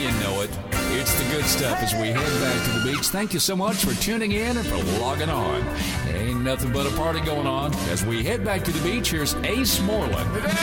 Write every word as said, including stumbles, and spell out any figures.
you know it. It's the good stuff as we head back to the beach. Thank you so much for tuning in and for logging on. Ain't nothing but a party going on. As we head back to the beach, here's Ace Moreland.